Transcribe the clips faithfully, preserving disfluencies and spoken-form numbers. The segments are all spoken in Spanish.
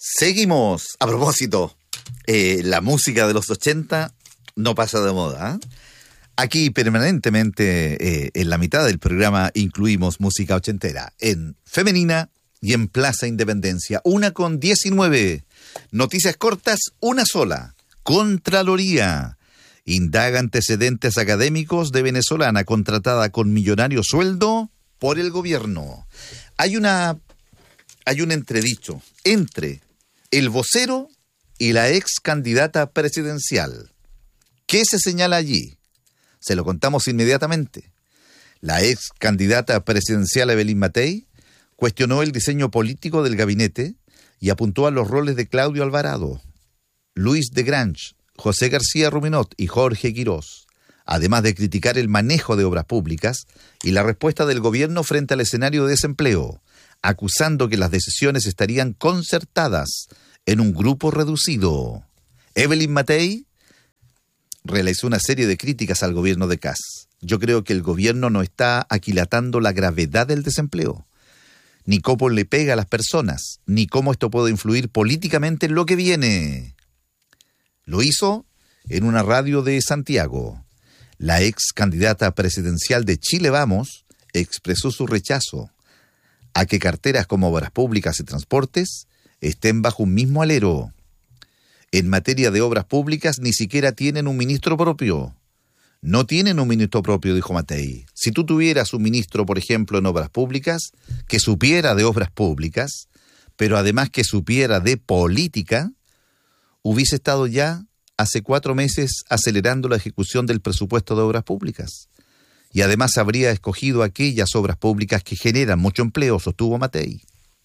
Seguimos. A propósito, eh, la música de los ochenta no pasa de moda, ¿eh? Aquí permanentemente, eh, en la mitad del programa, incluimos música ochentera en Femenina y en Plaza Independencia. Una con diecinueve. Noticias cortas, una sola. Contraloría. Indaga antecedentes académicos de venezolana contratada con millonario sueldo por el gobierno. Hay una, hay un entredicho entre el vocero y la ex candidata presidencial. ¿Qué se señala allí? Se lo contamos inmediatamente. La ex candidata presidencial Evelyn Matei cuestionó el diseño político del gabinete y apuntó a los roles de Claudio Alvarado, Luis de Grange, José García Ruminot y Jorge Quirós, además de criticar el manejo de obras públicas y la respuesta del gobierno frente al escenario de desempleo, acusando que las decisiones estarían concertadas en un grupo reducido. Evelyn Matei realizó una serie de críticas al gobierno de Kast. Yo creo que el gobierno no está aquilatando la gravedad del desempleo, ni cómo le pega a las personas, ni cómo esto puede influir políticamente en lo que viene. Lo hizo en una radio de Santiago. La ex candidata presidencial de Chile Vamos expresó su rechazo a que carteras como obras públicas y transportes estén bajo un mismo alero. En materia de obras públicas ni siquiera tienen un ministro propio. No tienen un ministro propio, dijo Matei. Si tú tuvieras un ministro, por ejemplo, en obras públicas, que supiera de obras públicas, pero además que supiera de política, hubiese estado ya hace cuatro meses acelerando la ejecución del presupuesto de obras públicas. Y además habría escogido aquellas obras públicas que generan mucho empleo, sostuvo Matei.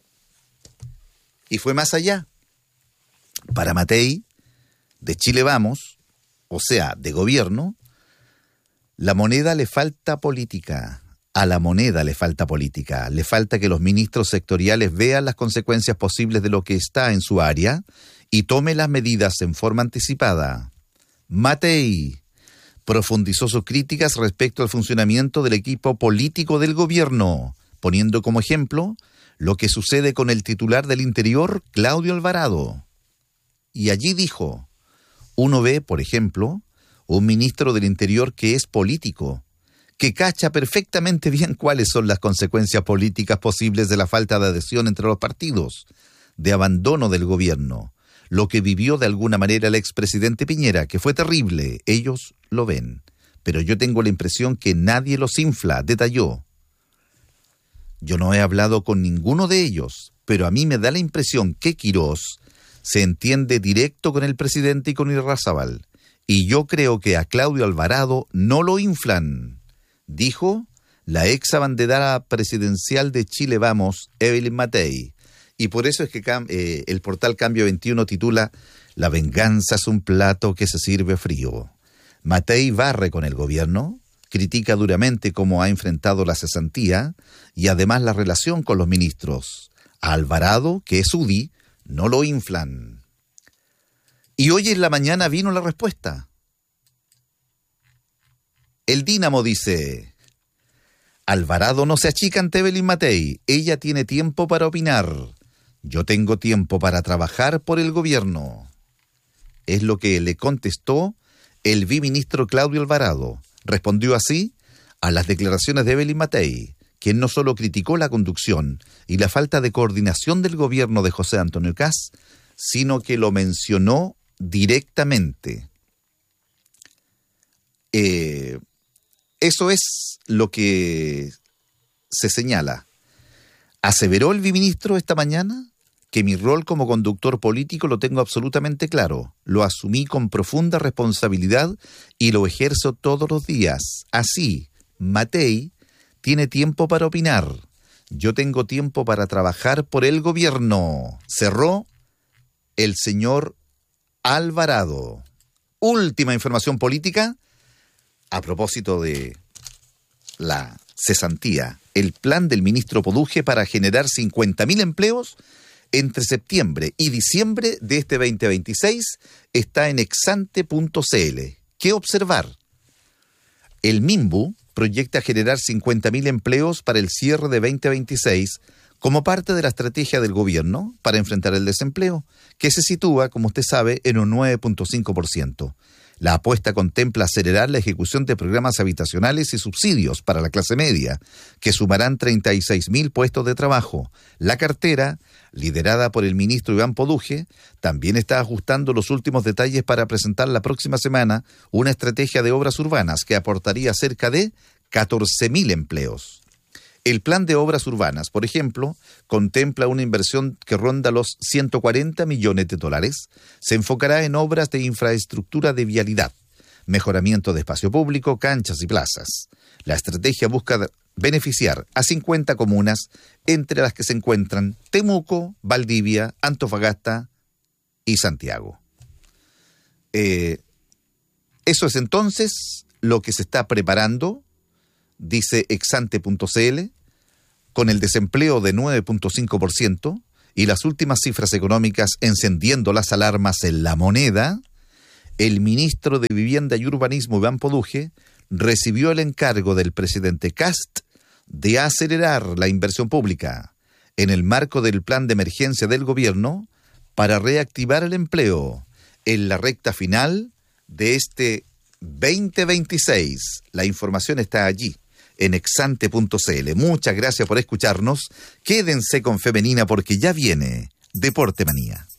Y fue más allá. Para Matei, de Chile Vamos, o sea, de gobierno, la moneda le falta política. A la moneda le falta política. Le falta que los ministros sectoriales vean las consecuencias posibles de lo que está en su área y tome las medidas en forma anticipada. Matei profundizó sus críticas respecto al funcionamiento del equipo político del gobierno, poniendo como ejemplo lo que sucede con el titular del Interior, Claudio Alvarado. Y allí dijo, uno ve, por ejemplo, un ministro del Interior que es político, que cacha perfectamente bien cuáles son las consecuencias políticas posibles de la falta de adhesión entre los partidos, de abandono del gobierno, lo que vivió de alguna manera el expresidente Piñera, que fue terrible, ellos lo ven. Pero yo tengo la impresión que nadie los infla, detalló. Yo no he hablado con ninguno de ellos, pero a mí me da la impresión que Quirós se entiende directo con el presidente y con Irarrázaval. Y yo creo que a Claudio Alvarado no lo inflan, dijo la ex abanderada presidencial de Chile Vamos, Evelyn Matei. Y por eso es que eh, el portal Cambio veintiuno titula La venganza es un plato que se sirve frío. Matei barre con el gobierno, critica duramente cómo ha enfrentado la cesantía y además la relación con los ministros. A Alvarado, que es U D I, no lo inflan. Y hoy en la mañana vino la respuesta. El Dínamo dice, Alvarado no se achica ante Evelyn Matei, ella tiene tiempo para opinar. Yo tengo tiempo para trabajar por el gobierno. Es lo que le contestó el viceministro Claudio Alvarado. Respondió así a las declaraciones de Evelyn Matei, quien no solo criticó la conducción y la falta de coordinación del gobierno de José Antonio Kast, sino que lo mencionó directamente. Eh, eso es lo que se señala. Aseveró el viceministro esta mañana que mi rol como conductor político lo tengo absolutamente claro. Lo asumí con profunda responsabilidad y lo ejerzo todos los días. Así, Matei tiene tiempo para opinar. Yo tengo tiempo para trabajar por el gobierno. Cerró el señor Alvarado. Última información política a propósito de la cesantía. El plan del ministro Poduje para generar cincuenta mil empleos entre septiembre y diciembre de este veinte veintiséis está en exante punto c l. ¿Qué observar? El MIMBU proyecta generar cincuenta mil empleos para el cierre de veinte veintiséis como parte de la estrategia del gobierno para enfrentar el desempleo, que se sitúa, como usted sabe, en un nueve punto cinco por ciento. La apuesta contempla acelerar la ejecución de programas habitacionales y subsidios para la clase media, que sumarán treinta y seis mil puestos de trabajo. La cartera, liderada por el ministro Iván Poduje, también está ajustando los últimos detalles para presentar la próxima semana una estrategia de obras urbanas que aportaría cerca de catorce mil empleos. El plan de obras urbanas, por ejemplo, contempla una inversión que ronda los ciento cuarenta millones de dólares. Se enfocará en obras de infraestructura de vialidad, mejoramiento de espacio público, canchas y plazas. La estrategia busca beneficiar a cincuenta comunas, entre las que se encuentran Temuco, Valdivia, Antofagasta y Santiago. Eh, eso es entonces lo que se está preparando, dice exante punto c l, con el desempleo de nueve punto cinco por ciento y las últimas cifras económicas encendiendo las alarmas en la moneda. El ministro de Vivienda y Urbanismo, Iván Poduje, recibió el encargo del presidente Kast de acelerar la inversión pública en el marco del plan de emergencia del gobierno para reactivar el empleo en la recta final de este veinte veintiséis. La información está allí, en exante punto c l. Muchas gracias por escucharnos. Quédense con Femenina porque ya viene Deporte Manía.